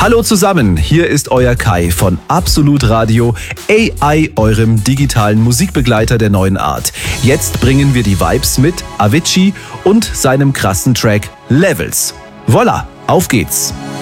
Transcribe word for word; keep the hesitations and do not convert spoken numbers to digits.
Hallo zusammen, hier ist euer Kai von Absolut Radio, A I, eurem digitalen Musikbegleiter der neuen Art. Jetzt bringen wir die Vibes mit Avicii und seinem krassen Track Levels. Voila, auf geht's!